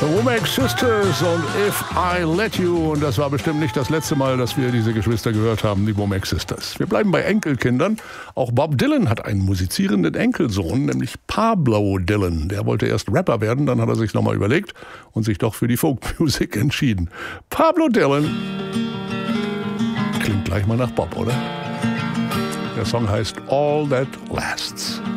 Womack Sisters und If I Let You. Und das war bestimmt nicht das letzte Mal, dass wir diese Geschwister gehört haben, die Womack Sisters. Wir bleiben bei Enkelkindern. Auch Bob Dylan hat einen musizierenden Enkelsohn, nämlich Pablo Dylan. Der wollte erst Rapper werden, dann hat er sich nochmal überlegt und sich doch für die Folkmusik entschieden. Pablo Dylan klingt gleich mal nach Bob, oder? Der Song heißt All That Lasts.